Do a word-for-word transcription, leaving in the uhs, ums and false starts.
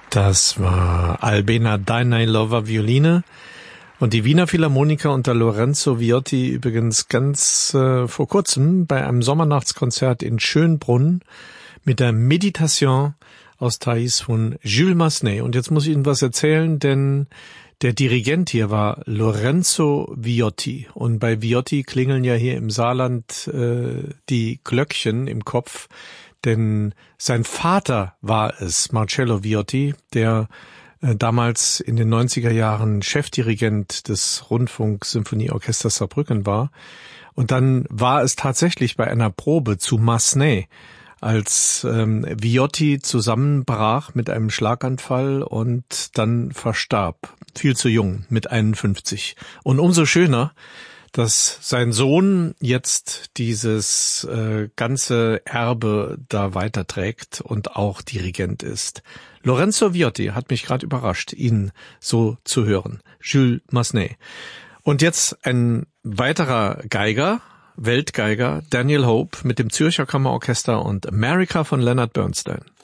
Das war Albena Dajnajlowa Violine und die Wiener Philharmoniker unter Lorenzo Viotti übrigens ganz äh, vor kurzem bei einem Sommernachtskonzert in Schönbrunn mit der Meditation aus Thais von Jules Massenet. Und jetzt muss ich Ihnen was erzählen, denn der Dirigent hier war Lorenzo Viotti. Und bei Viotti klingeln ja hier im Saarland äh, die Glöckchen im Kopf. Denn sein Vater war es, Marcello Viotti, der äh, damals in den neunziger Jahren Chefdirigent des Rundfunk-Symphonieorchesters Saarbrücken war. Und dann war es tatsächlich bei einer Probe zu Massenet, als ähm, Viotti zusammenbrach mit einem Schlaganfall und dann verstarb. Viel zu jung, mit einundfünfzig. Und umso schöner, dass sein Sohn jetzt dieses äh, ganze Erbe da weiterträgt und auch Dirigent ist. Lorenzo Viotti hat mich gerade überrascht, ihn so zu hören. Jules Massenet. Und jetzt ein weiterer Geiger, Weltgeiger, Daniel Hope mit dem Zürcher Kammerorchester und America von Leonard Bernstein.